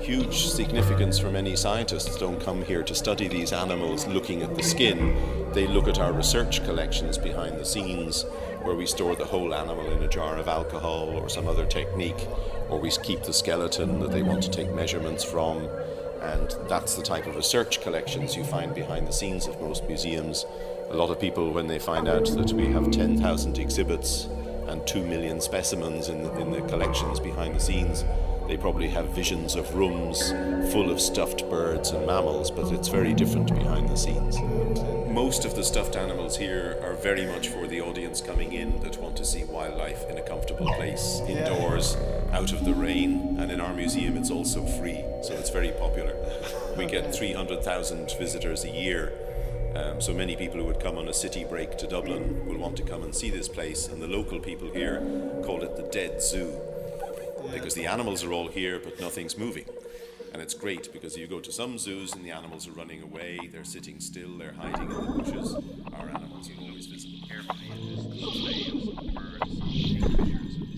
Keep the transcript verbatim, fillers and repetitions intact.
huge significance for many scientists don't come here to study these animals looking at the skin. They look at our research collections behind the scenes, where we store the whole animal in a jar of alcohol or some other technique, or we keep the skeleton that they want to take measurements from. And that's the type of research collections you find behind the scenes of most museums. A lot of people, when they find out that we have ten thousand exhibits and two million specimens in the, in the collections behind the scenes, they probably have visions of rooms full of stuffed birds and mammals, but it's very different behind the scenes. Most of the stuffed animals here are very much for the audience coming in that want to see wildlife in a comfortable place, indoors, out of the rain, and in our museum it's also free, so it's very popular. We get three hundred thousand visitors a year, um, so many people who would come on a city break to Dublin will want to come and see this place, and the local people here call it the Dead Zoo, because the animals are all here but nothing's moving. And it's great because you go to some zoos and the animals are running away, they're sitting still, they're hiding in the bushes. Our animals are always visible.